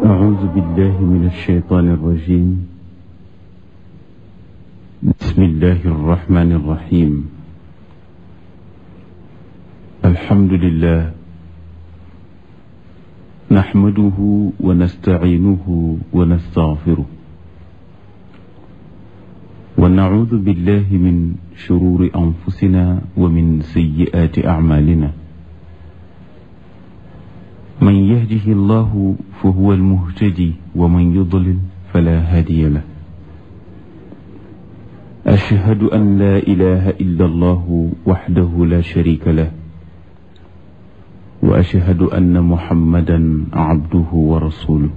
أعوذ بالله من الشيطان الرجيم. بسم الله الرحمن الرحيم. الحمد لله نحمده ونستعينه ونستغفره ونعوذ بالله من شرور أنفسنا ومن سيئات أعمالنا. من يهده الله فهو المهتدي ومن يضلل فلا هادي له. أشهد أن لا إله إلا الله وحده لا شريك له وأشهد أن محمدا عبده ورسوله.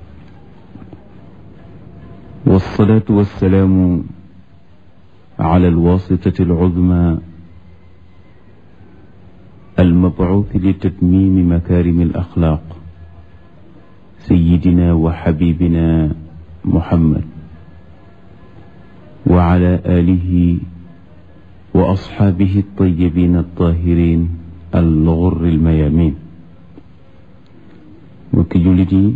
والصلاة والسلام على الواسطة العظمى المبعوث لتتميم مكارم الأخلاق سيدنا وحبيبنا محمد وعلى آله وأصحابه الطيبين الطاهرين الغر الميامين. mbokki jullit yi,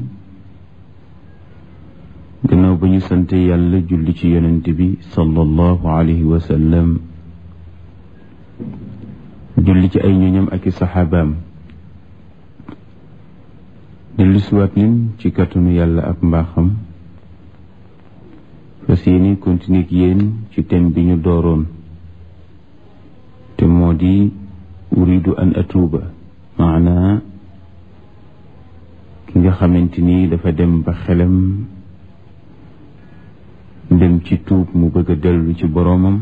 gannaaw ba ñu sante yàlla julli ci yonent bi sallallahu alayhi wa sallam, julli ci ay ñoñam ak i saxaabaam, dellu siwaat nin ci kàttanu yàlla ak mbaaxam fas yéene continuer ak yéen ci thème bi ñu dooroon te moo di uridu an atuuba, maanaa ki nga xamante ni dafa dem ba xelam dem ci tuub, mu bëgg a dellu ci boroomam,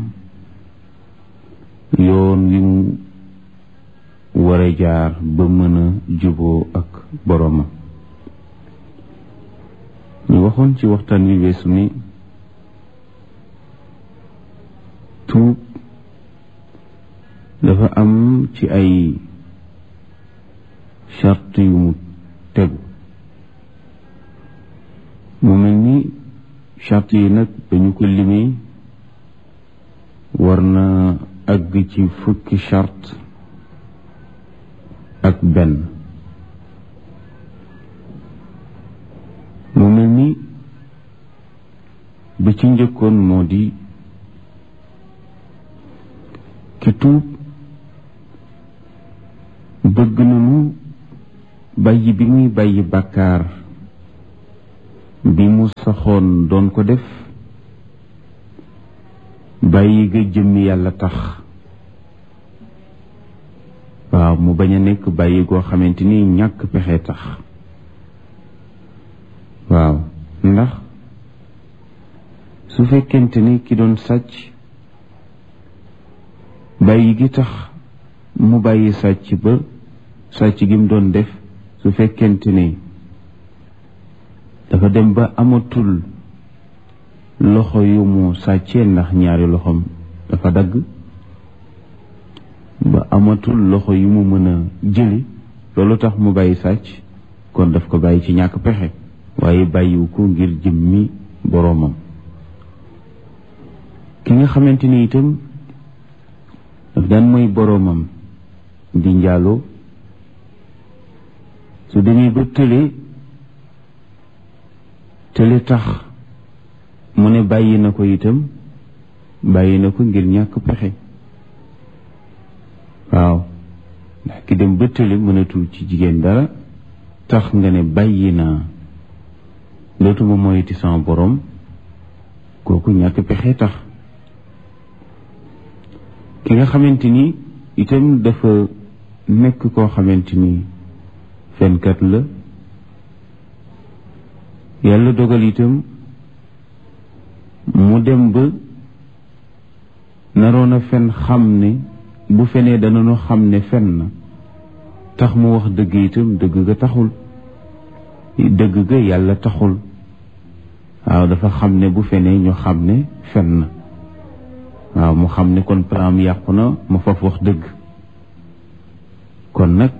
yoon wi mu war a jaar ba mën a juboo ak boroomam. ñu waxoon ci waxtaan wi weesu ni tuub dafa am ci ay charte yu mu tegu. mu mel ni charte yi nag dañu ko limee war na àgg ci fukki charte ak benn. mu mel ni bi ci njëkkoon moo di ki tuub bëgg nañu bàyyi bi muy bàyyi bàkkaar bi mu saxoon doon ko def, bàyyi ga jëmmi yàlla tax. waaw, mu bañ a nekk bàyyi goo xamante ni ñàkk pexe tax. waaw, ndax su fekkente ni ki doon sàcc bàyyi gi tax mu bàyyi sàcc ba sàcc gi mu doon def, su fekkente ni dafa dem ba amatul loxo yu mu sàccee ndax ñaari loxoom dafa dagg, ba amatul loxo yu mu mën a jëli, loolu tax mu bàyyi sàcc, kon daf ko bàyyi ci ñàkk pexe, waaye bàyyiwu ko ngir jëmmi boroomam. ki nga xamante ni itam daf daan mooy boroomam di njaaloo, su demee ba tële tax mu ne bàyyi na ko itam, bàyyi na ko ngir ñàkk pexe. waaw, ndax ki dem ba tële mënatul ci jigéen dara tax nga ne bàyyi naa, dootuma moyiti sama borom, kooku ñàkk pexe tax. ki nga xamante ni itam dafa nekk koo xamante ni fenkat la, yàlla dogal itam mu dem ba naroon a fen, xam ne bu fenee danañu xam ne fen na, tax mu wax dëgg itam, dëgg ga taxul, dëgg ga yàlla taxul. waaw, dafa xam ne bu fenee ñu xam ne fen na. waaw, mu xam ne kon plan yàqu na, ma faf wax dëgg. kon nag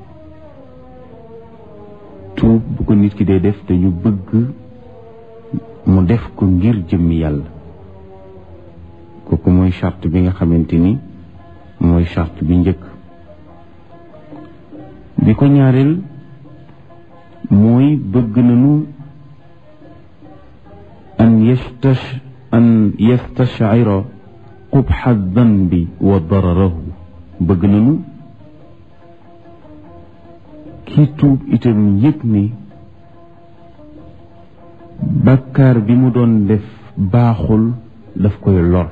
tuub bu ko nit ki dee def, dañu bëgg mu def ko ngir jëmmi yàlla. kooku mooy charte bi nga xamante ni mooy charte bi njëkk. bi ko ñaareel mooy bëgg nañu an yastashira qubxa danbi wa dararahu, bëgg nañu kii tuub itam yëg ni bàkkaar bi mu doon def baaxul, daf koy lor.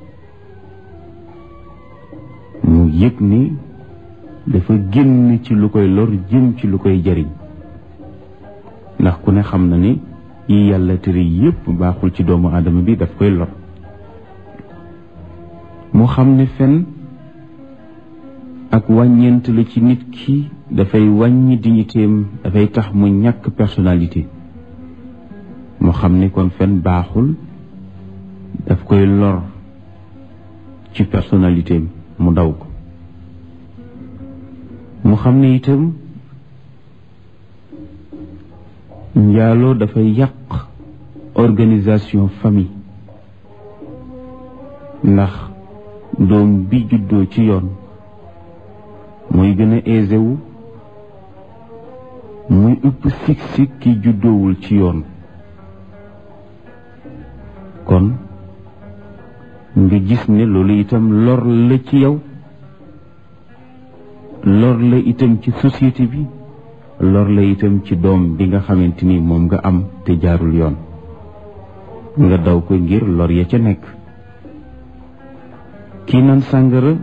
mu yëg ni dafa génn ci lu koy lor jëm ci lu koy jariñ, ndax ku ne xam na ni yi yàlla tere yépp baaxul ci doomu aadama bi, daf koy lor. mu xam ne fen ak wàññeent la ci nit ki, dafay wàññi dignitéem, dafay tax mu ñàkk personnalité. mu xam ne kon fen baaxul, daf koy lor ci personnalitéem, mu daw ko. mu xam ne itam njaaloo dafay yàq organisation famille, ndax doom bi juddoo ci yoon mooy gën a aisé wu, muy ëpp sig ki juddoowul ci yoon. kon nga gis ne loolu itam lor la ci yow, lor la itam ci société bi, lor la itam ci doom bi nga xamante ni moom nga am te jaarul yoon, nga daw ko ngir lor ya ca nekk. kii naan sàngara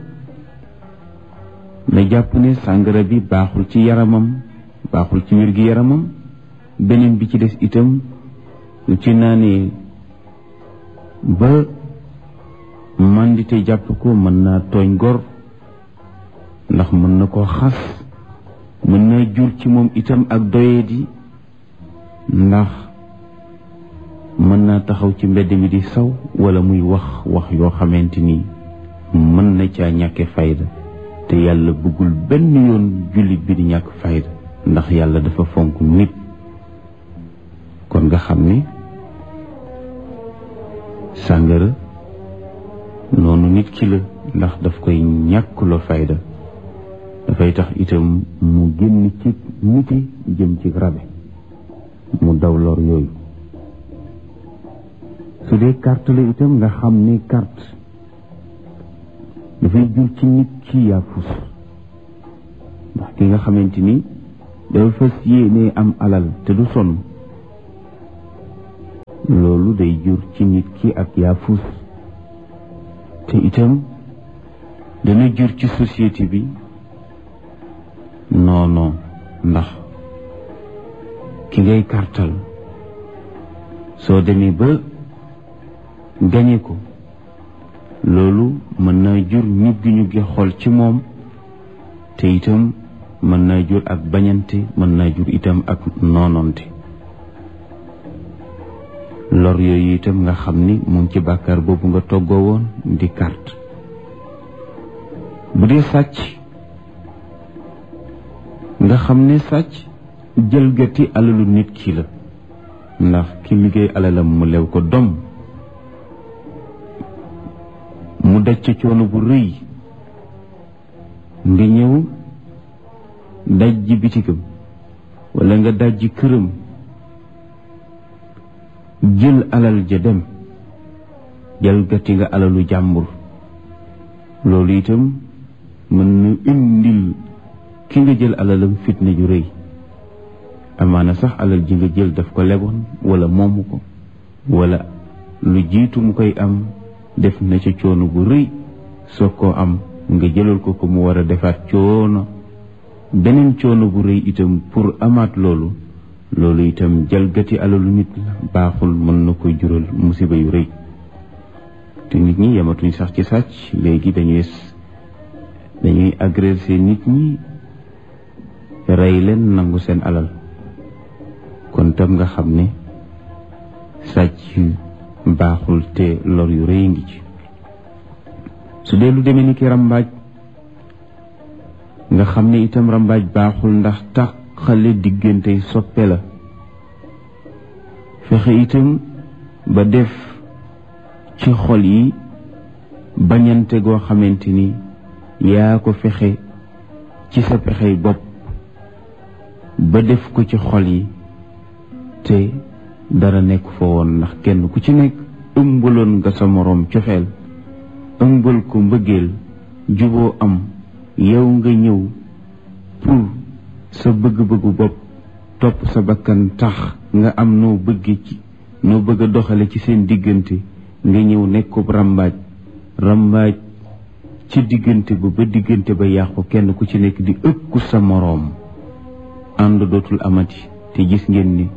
na jàpp ne sàngara bi baaxul ci yaramam, baaxul ci wér gi yaramam. beneen bi ci des itam lu ci naanee ba mandite jàpp ko, mën naa tooñ gor, ndax mën na koo xas, mën naa jur ci moom itam ak doyadi, ndax mën naa taxaw ci mbedd mi di saw wala muy wax yoo xamante ni mën na caa ñàkke fayda, te yàlla bëggul benn yoon jullit bi di ñàkk fayda, ndax yàlla dafa fonk nit. kon nga xam ni sàngara noonu nit ki la, ndax daf koy ñàkkuloo fayda, dafay tax itam mu génn ci niti jëm ci rabe, mu daw lor yooyu. su dee carte la itam nga xam ni carte dafay jur ci nit ki yaafus, ndax ki nga xamante ni dafa fas yéene am alal te du sonn, loolu day jur ci nit ki ak yaafus, te itam dana jur ci société bi non ndax ki ngay kartal soo demee ba gañe ko, loolu mën naa jur ñu gi xool ci moom, te itam mën naa jur ak bañante, mën naa jur itam ak noononte. lor yooyu itam nga xam ni mu ngi ci bàkkaar boobu nga toggoo woon di carte. bu dee sàcc nga xam ne sàcc jëlgati alalu nit ki la, ndax ki liggéey alalam mu lew ko dom, mu daj ca coono bu rëy, nga ñëw dajji bitigam wala nga dajji këram, jël alal ja dem, jalgati nga alalu jàmbur. loolu itam mën na indil ki nga jël alalam fitna ju rëy. amaana sax alal ji nga jël daf ko leboon wala moomu ko, wala lu jiitu mu koy am def na ca coono bu rëy soo ko am, nga jëlal ko mu war a defaat coono, beneen coono bu rëy itam pour amaat loolu itam jalgati alalu nit la, baaxul, mën na koy jural musiba yu rëy. te nit ñi yamatuñ sax ci sàcc, léegi dañuy agresser nit ñi, rey leen, nangu seen alal. kon tam nga xam ne sàcc baaxul te lor yu rëy ngi ci. su dee lu demee ni ki rambaaj nga xam ne itam rambaaj baaxul, ndax tàqale diggante soppe la. fexe itam ba def ci xol yi bañante goo xamante ni yaa ko fexe ci sa pexey bopp, ba def ko ci xol yi te dara nekk fa woon, ndax kenn ku ci nekk ëmbaloon nga sa moroom cofeel, ëmbal ko mbëggeel, juboo am, yow nga ñëw pour sa bëgg-bëggu bopp, topp sa bakkan tax nga am noo bëgg a doxale ci seen diggante, nga ñëw nekkub rambaaj ci diggante ba diggante ba yàqu, kenn ku ci nekk di ëkku sa moroom, ànd dootul amati. te gis ngeen ni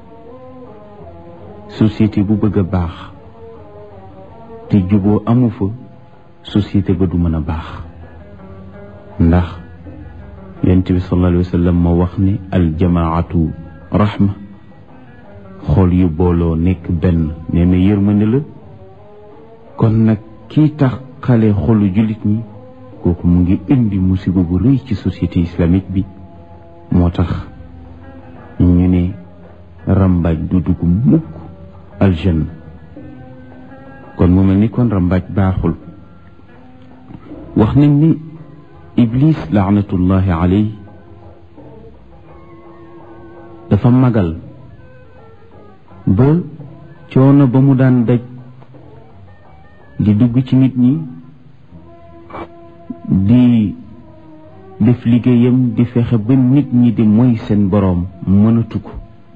société bu bëgg a baax te juboo amu fa, société ba du mën a baax. ndax yonent bi sallallahu alayhi wa sallam moo wax ni aljamaatu rahma, xol yu booloo nekk benn nee na yërmande la. kon nag kii tax xale xolu jullit ñi, kooku mu ngi indi musiba bu rëy ci société islamique bi. moo tax ñu ne rambaaj du dugg mukk aljanna. kon mu mel ni kon rambaaj baaxul. wax nañ ni iblis laanatullahi alayhi dafa magal ba coono ba mu daan daj di dugg ci nit ñi, di def liggéeyam, di fexe ba nit ñi di moy seen boroom, mënatu ko.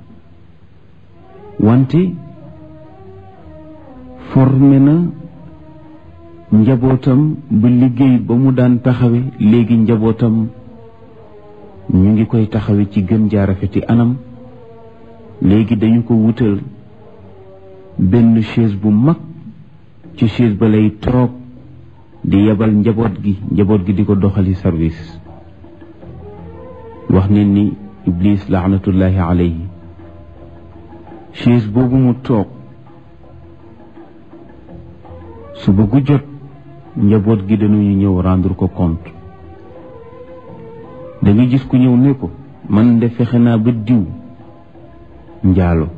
wante formé na njabootam ba liggéey ba mu daan taxawe, léegi njabootam ñu ngi koy taxawe ci gën jaa rafeti anam. léegi dañu ko wutal benn chaise bu mag, ci chaise ba lay toog di yebal njaboot gi di ko doxali service. wax nañ ni iblis laanatullahi alayhi chaise boobu mu toog suba gu jot njaboot gi dañuy ñëw rendre ko compte. da nga gis ku ñëw ne ko man de fexe naa ba diw njaalo,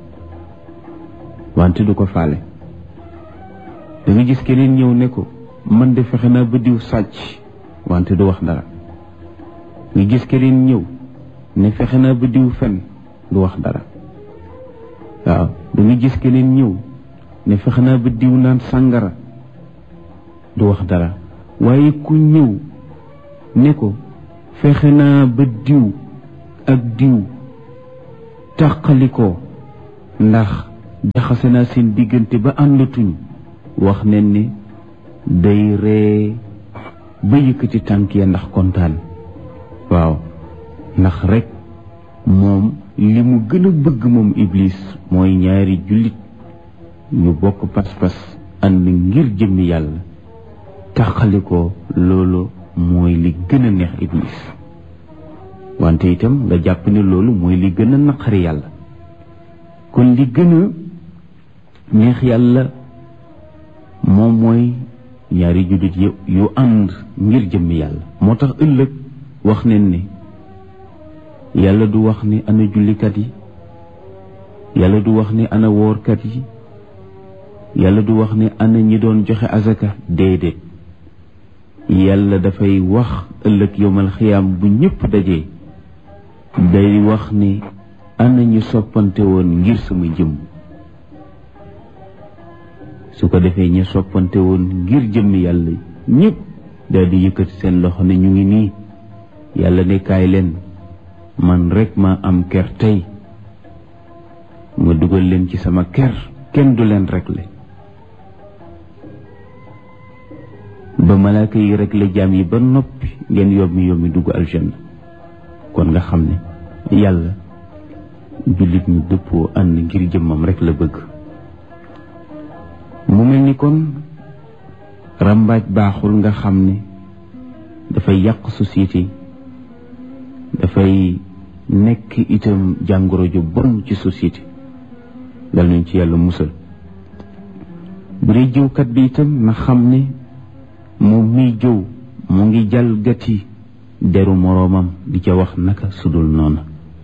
wante du ko faale. da nga gis keneen ñëw ne ko man de fexe naa ba diw sàcc, wante du wax dara. nga gis keneen ñëw ne fexe naa ba diw fen, du wax dara. waaw da nga gis keneen ñëw ne fexe naa ba diw naan sàngara, du wax dara. waaye ku ñëw ne ko fexe naa ba diw ak diw tàqalikoo ndax jaxase naa seen diggante ba àndatuñ, wax nañ ne day ree ba yëkkati tànk ya ndax kontaan. waaw ndax rek moom li mu gën a bëgg moom iblis mooy ñaari jullit ñu bokk pas-pas ànd ngir jëmmi yàlla, tàqalikoo loolu mooy li gën a neex iblis. wante itam nga jàpp ne loolu mooy li gën a naqari yàlla. kon li gën a neex yàlla moom mooy ñaari jullit yu ànd ngir jëmmi yàlla. moo tax ëllëg wax nañ ne yàlla du wax ne ana jullikat yi, yàlla du wax ne ana woorkat yi, yàlla du wax ne ana ñi doon joxe azaka. déedéet, yàlla dafay wax ëllëg yowmal xiyaam bu ñëpp dajee, day wax ne ana ñu soppante woon ngir sama jëmm. su ko defee ñu soppante woon ngir jëmmi yàlla ñëpp daal di yëkkati seen loxo ne ñu ngi nii. yàlla ne kaay leen, man rek ma am ker tey, ma dugal leen ci sama ker, kenn du leen réglé. ba malaaka yi réglé jaam yi ba noppi, ngeen yommi dugg aljanna. kon nga xam ne yàlla jullit ñu dëppoo ànd ngir jëmmam rek la bëgg. mu mel ni kon rambaaj baaxul, nga xam ne dafay yàq société, dafay nekk itam jàngoro ju bon ci société. dal nañ ci yàlla musal. bu dee jëwkat bi itam na xam ne moom miy jëw mu ngi jalgati deru moroomam, di ca wax naka sudul noona.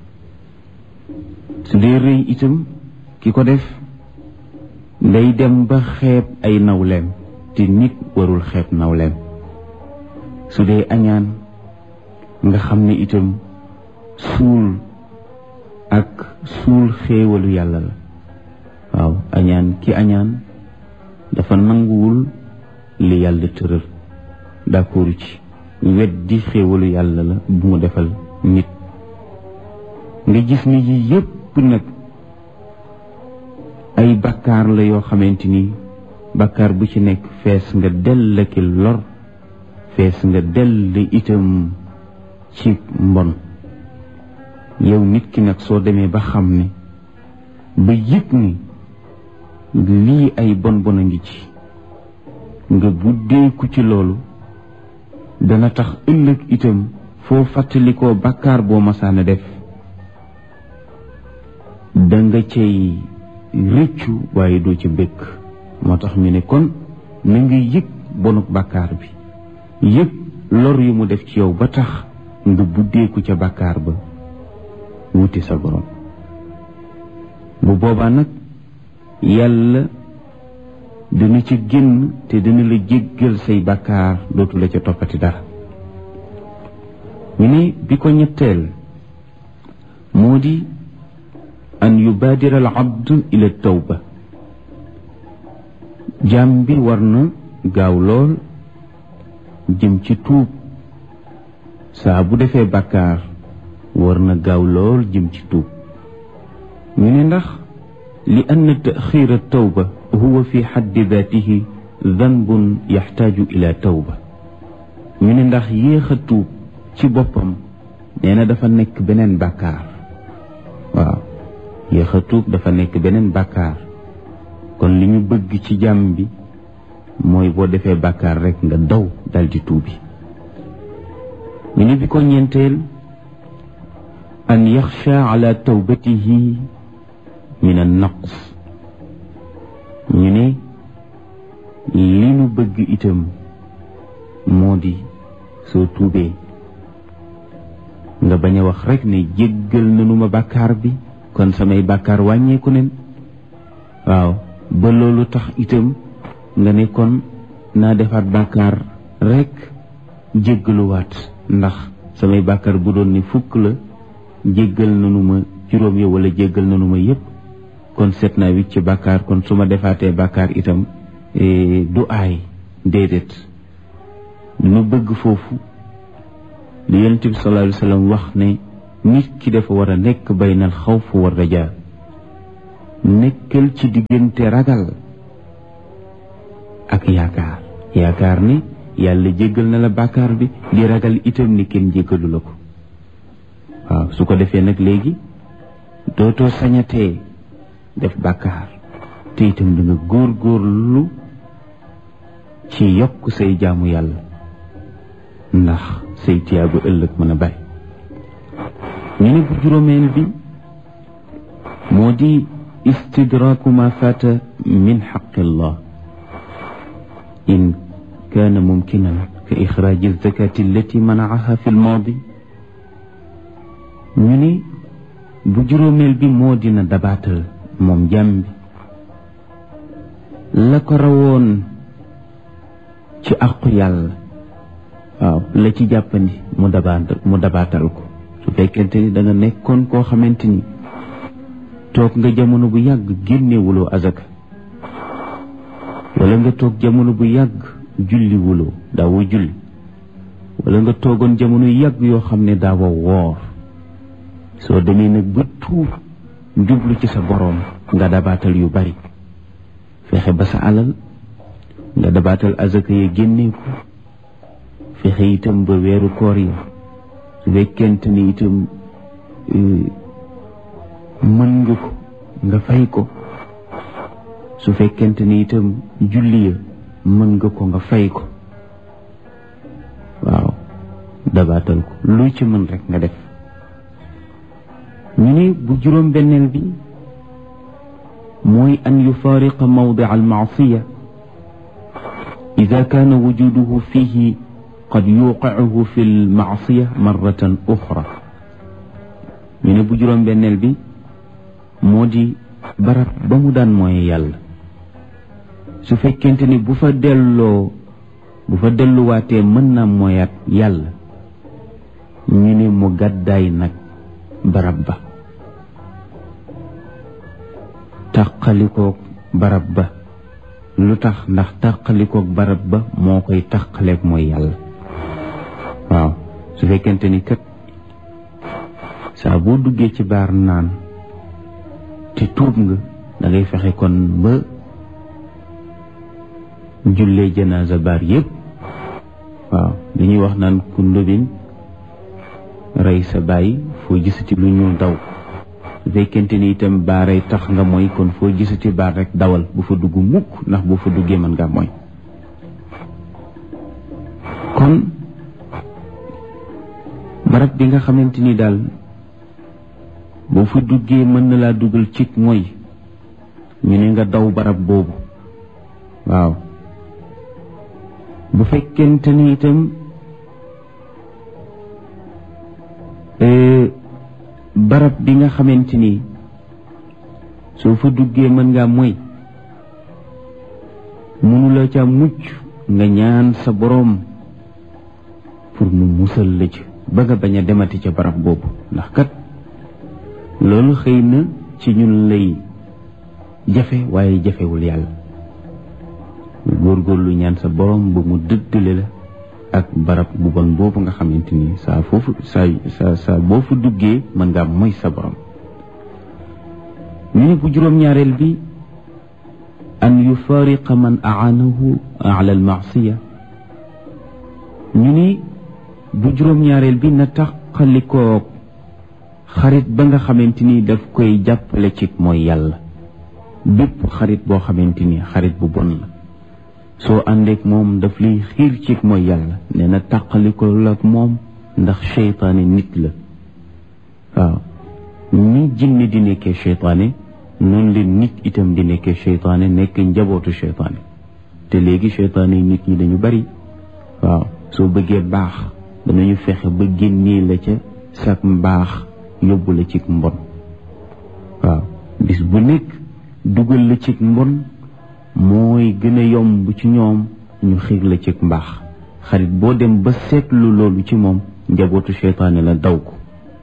su dee rëy itam ki ko def day dem ba xeeb ay nawleem, te nit warul xeeb nawleem. su dee añaan nga xam ne itam suul xéewalu yàlla la. waaw añaan ki añaan dafa nanguwul li yàlla tëral, d'accord ci, weddi xéewalu yàlla la bu mu defal nit. nga gis ni yi yépp nag ay bakkaar la yoo xamante ni bakkaar bu ci nekk fees nga dell ki lor, fees nga dell itam ci mbon. yow nit ki nag soo demee ba xam ne ba yëg ni lii ay bon bon a ngi ci, nga buddeeku ci loolu, dana tax ëllëg itam foo fàttalikoo bakkaar boo masaana def danga cay rëccu waaye doo ci bëgg. moo tax ñu ne kon na nga yëg bonuk bakkaar bi, yëg lor yu mu def ci yow ba tax nga buddeeku ca bakkaar ba wuti sa borom. bu boobaa nag yàlla dina ci génn te dina la jéggal say bakkaar, dootu la ca toppati dara. ñu ne bi ko ñetteel moo di an yubaadira al abdu ila tawba. jaam bi war na gaaw lool jëm ci tuub. saa bu defee bakkaar war na gaaw lool jëm ci tuub. ñu ne ndax li anna taxiira tawba huwa fi xaddi daatihi danbun yaxtaaju ila tawba. ñu ne ndax yéex a tuub ci boppam nee na dafa nekk beneen bàkkaar. waaw yéex a tuub dafa nekk beneen bàkkaar. kon li ñu bëgg ci jàmm bi mooy boo defee bàkkaar rekk nga daw daldi tuubi. ñu ne bi ko ñeenteel an yaxsha ala tawbatihi min an naqs. ñu ne li nu bëgg itam moo di soo tuubee nga bañ a wax rekk ne jéggal nanu ma bàkkaar bi kon samay bàkkaar wàññeeku nen. waaw ba loolu tax itam nga ne kon naa defaat bàkkaar rekk jéggaluwaat, ndax samay bàkkaar bu doon ni fukk la jéggal nanu ma juróom ya wala jéggal nanu ma yépp, kon seet naa wicc ci bàkkaar, kon su ma defaatee bàkkaar itam du aay. déedéet, nu bëgg foofu li Yonent bi sallallahu alayhi wa sallam wax ne nit ki dafa war a nekk baynal xawf wa rajaa. nekkal ci diggante ragal ak yaakaar. yaakaar ni yàlla jéggal na la bàkkaar bi, di ragal itam ni kenn jéggalu la ko. waaw su ko defee nag léegi dootoo sañatee def bàkkaar, te itam danga góorgóorlu ci yokk say jaamu yàlla ndax say tiyaabu ëllëg mën a bari. ñu ne bu juróomeel bi moo di istidraaku ma faata min xaqillah in kaana mumkinan ka ixraaji zakati allati manaaha fi lmaadi. ñu ne bu juróomeel bi moo dina dabaatal moom jàmm bi la ko rawoon ci aqu yàlla. waaw la ci jàppandi mu dabaatal ko. su fekkente ni da nga nekkoon koo xamante ni toog nga jamono bu yàgg génnewuloo azaka, wala nga toog jamono bu yàgg julliwuloo, daawoo julli, wala nga toogoon jamono yàgg yoo xam ne daawoo woor. soo demee nag ba tuub njublu ci sa boroom nga dabaatal yu bari, fexe ba sa alal nga dabaatal azaka ya génnee ko, fexe itam ba weeru koor yi su fekkente ni itam mën nga ko nga fay ko, su fekkente ni itam julli ya mën nga ko nga fay ko. waaw dabaatal ko lu ci mën rek nga def. ñu ne bu juróom benneel bi mooy an yufaariqa mawdi'a al-ma'siya ida kaana wujuduhu fihi qad yuqi'uhu fi al-ma'siya marratan uxra. ñu ne bu juróom benneel bi moo di barab ba mu daan mooy yàlla, su fekkente ni bu fa delluwaatee mën na mooyaat yàlla, ñu ne mu gàddaay nag barab ba, tàqalikoog barab ba. lu tax? ndax tàqalikoog barab ba moo koy tàqaleeg mooy yàlla. waaw su fekkente ni kat saa boo duggee ci baar naan te tuub nga, da ngay fexe kon ba jullee janaasa baar yépp. waaw dañuy wax naan ku ndóbin rey sa bàyyi foo gisati lu ñuul daw. su fekkente ni itam baaray tax nga mooy, kon foo gisati baar rek dawal, bu fa dugg mukk, ndax boo fa duggee mën ngaa mooy. kon barab bi nga xamante ni daal boo fa duggee mën na laa dugal cig mooy, ñu ne nga daw barab boobu. waaw bu fekkente ni itam barab bi nga xamante ni soo fa duggee mën ngaa mooy, mënula ca mucc, nga ñaan sa boroom pour mu musal la ci ba nga bañ a demati ca barab boobu. ndax kat loolu xëy na ci ñun lay jafe, waaye jafewul yàlla. góorgóorlu ñaan sa boroom ba mu dëddale la ak barab bu bon boobu nga xamante ni saa boo fa duggee mën ngaa mooy sa borom. ñu ne bu juróom-ñaareel bi an yufariqa man aanahu ala almaasiya. ñu ni bu juróom-ñaareel bi na taqalikoo xarit ba nga xamante ni daf koy jàppale ci mooy yàlla. bépp xarit boo xamante ni xarit bu bon la, soo àndeek moom daf lay xiir ci mooy yàlla, nee na tàqalikoo la ak moom, ndax seytaane nit la. waaw ni jinne di nekkee seytaane, noonu leen nit itam di nekkee seytaane, nekk njabootu seytaane. te léegi seytaane nit ñi dañu bari. waaw soo bëggee baax danañu fexe ba génnee la ca sa mbaax yóbbu la ci mbon. waaw bis bu nekk dugal la ci mbon mooy gën a yomb ci ñoom ñu xiir la ci mbaax. xarit boo dem ba seetlu loolu ci moom, njabootu seytaane la, daw ko.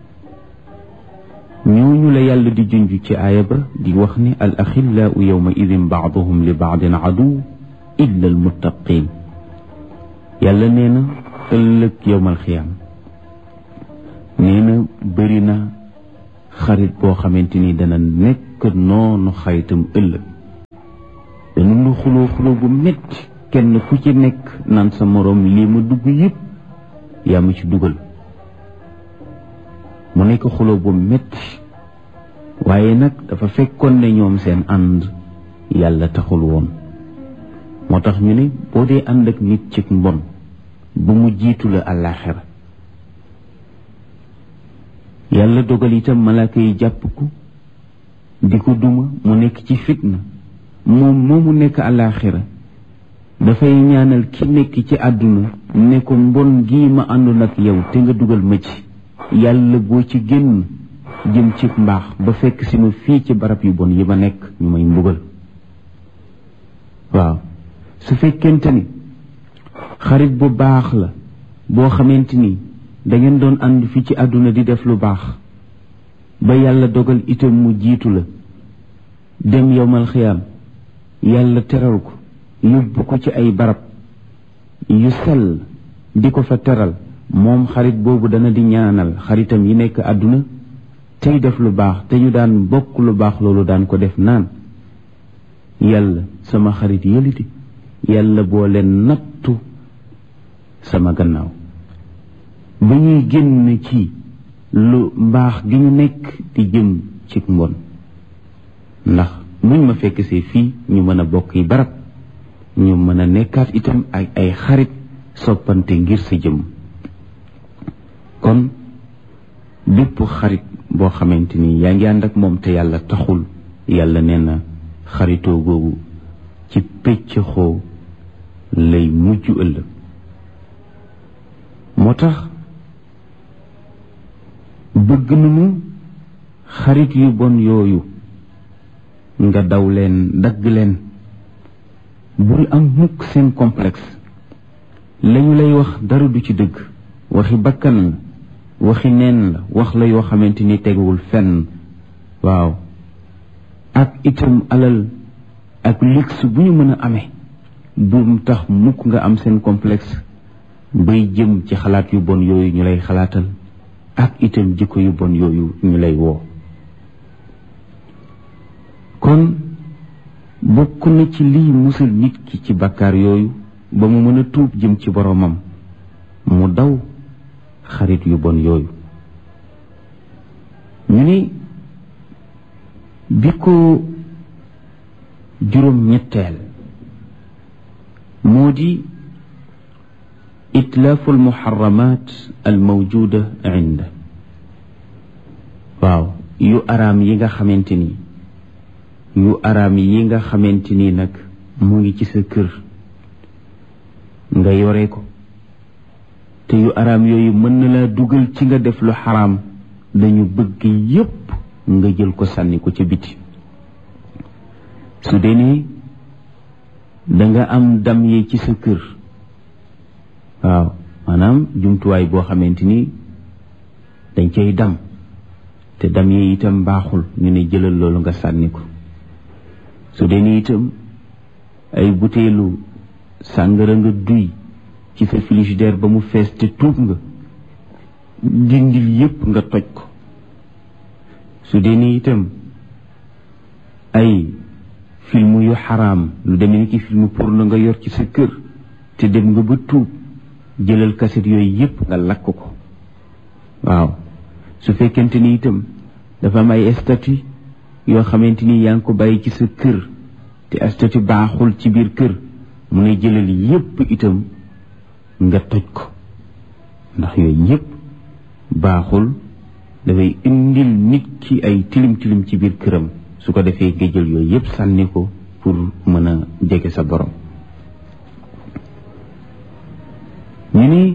ñooñu la yàlla di junj ci aaya ba di wax ni al axillaau yawma idin baaduhum li baadin aduw illa al muttaqin. yàlla nee na ëllëg yawmal xiyaam, nee na bëri na xarit boo xamante ni dana nekk noonu xaritam ëllëg. danu xuloo bu metti, kenn ku ci nekk naan sa moroom lii ma dugg yëpp yaa ma ci dugal. mu nekk xuloo bu metti, waaye nag dafa fekkoon ne ñoom seen ànd yàlla taxul woon. moo tax ñu ne boo dee ànd ak nit ci mbon bu mu jiitu la àllaaxira. yàlla dogal itam malaaka yi jàpp ko di ko duma, mu nekk ci fitna. moom moomu nekk àllaaxira dafay ñaanal ki nekk ci àdduna ne ko mbon gii ma àndoon ak yow te nga dugal ma ci, yàlla boo ci génn jëm ci mbaax ba fekk si ma fii ci barab yu bon yi ma nekk ñu may mbugal. waaw su fekkente ni xarit bu baax la boo xamante ni dangeen doon ànd fii ci àdduna di def lu baax ba yàlla dogal itam mu jiitu la, dem yowmal xiyaam yàlla teral ko, yóbbu ko ci ay barab yu sell di ko fa teral, moom xarit boobu dana di ñaanal xaritam yi nekk àdduna tey def lu baax te ñu daan bokk lu baax loolu daan ko def, naan yàlla sama xarit yëliti yàlla boo leen nattu sama gannaaw ba ñuy génn ci lu mbaax gi ñu nekk di jëm ci mbon. ndax muñ ma fekk see fii ñu mën a bokk yi barab, ñu mën a nekkaat itam ak ay xarit soppante ngir sa jëm. kon bépp xarit boo xamante ni yaa ngi ànd ak moom te yàlla taxul, yàlla nee na xaritoo googu ci pëccëxoo lay mujj ëllëg. moo tax bëgg nañu xarit yu bon yooyu nga daw leen, dagg leen, bul am mukk seen complexe. lañu lay wax dara du ci dëgg, waxi bakkan waxi neen la wax la yoo xamante ni teguwul fenn. waaw ak itam alal ak luxe bu ñu mën a amee bu tax mukk nga am seen complexe bay jëm ci xalaat yu bon yooyu ñu lay xalaatal ak itam jikko yu bon yooyu ñu lay woo. kon bokk na ci lii musal nit ki ci bakkaar yooyu ba mu mën a tuub jëm ci boromam mu daw xarit yu bon yooyu. ñu ni bi ko juróom-ñetteel moo di itlaafu almuharramat almawjuda inda. waaw yu araam yi nga xamante ni nag mu ngi ci sa kër nga yore ko te yu araam yooyu mën na laa dugal ci nga def lu xaraam dañu bëgg yépp nga jël ko sànni ko ca biti. su dee ni danga am dam yi ci sa kër waaw maanaam jumtuwaay boo xamante ni dañ cay dam te dam yi itam baaxul ñu ne jëlal loolu nga sànni ko. su dee ni itam ay butéelu sàngara nga duy ci sa frigidaire ba mu fees te tuub nga dindil yépp nga toj ko. su dee ni itam ay film yu xaraam lu demee ni ki film porno nga yor ci sa kër te dem nga ba tuub jëlal kaset yooyu yépp nga lakk ko. waaw su fekkente ni itam dafa am ay statut yoo xamante ni yaa ngi ko bàyyi ci sa kër te statut baaxul ci biir kër mu ne jëlal yépp itam nga toj ko ndax yooyu yépp baaxul dafay indil nit ki ay tilim tilim ci biir këram. su ko defee nga jël yooyu yépp sànni ko pour mën a jege sa borom. ñu ni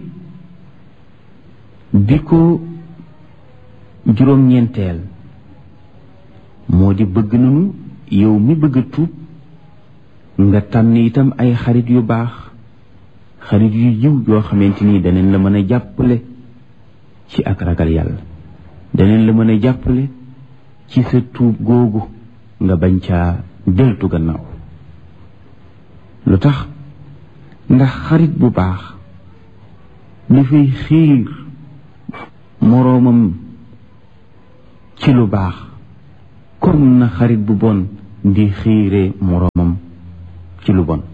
bi ko juróom-ñeenteel moo di bëgg nañu yow mi bëgg a tuub nga tànn itam ay xarit yu baax xarit yu yiw yoo xamante ni danañ la mën a jàppale ci ak ragal yàlla danañ la mën a jàppale ci sa tuub googu nga bañ caa deltu gannaaw. lu tax ndax xarit bu baax dafay xiir moroomam ci lu baax comme na xarit bu bon di xiire moroomam ci lu bon.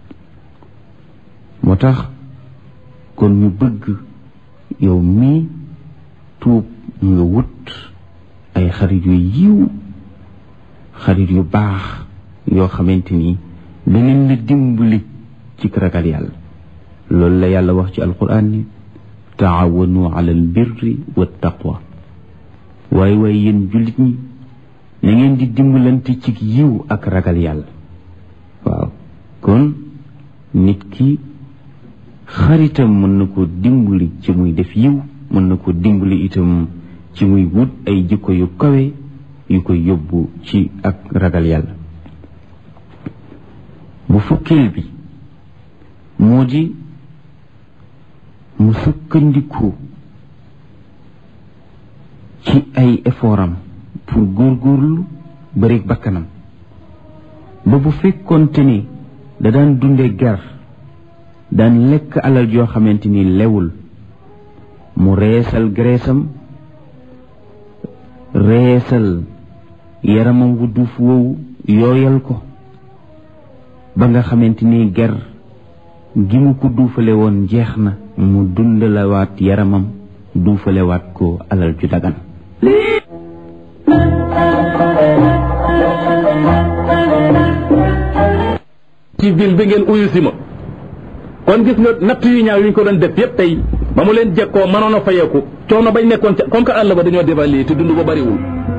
moo tax kon ñu bëgg yow mii tuub nga wut ay xarit yu yiw xarit yu baax yoo xamante ni danañ la dimbali ci ragal yàlla. loolu la yàlla wax ci alquran ni taawanu ala albirri wa taqwa. waaye yéen jullit ñi na ngeen di dimbalante ci yiw ak ragal yàlla. waaw kon nit ki xaritam mën na ko dimbali ci muy def yiw mën na ko dimbali itam ci muy wut ay jikko yu kawe yu koy yóbbu ci ak ragal yàlla. bu fukkeel bi moo di mu sukkandiku ci ay effortam pour góorgóorlu bari bakkanam ba bu fekkoonte ni da daan dunde ger daan lekk alal yoo xamante ni lewul mu reesal greesam reesal yaramam wu duuf woowu yooyal ko ba nga xamante ni ger gi mu ko duufale woon jeex na mu dundalawaat yaramam duufalewaat ko alal ju dagan. ci ville bi ngeen uyu si ma kon gis nga natt yu ñaaw yu ñu ko doon def yépp tey ba mu leen jekkoo mënoon a fayeeku coono bañ nekkoon ca comme que àll ba dañoo dévaluer te dund ba bariwul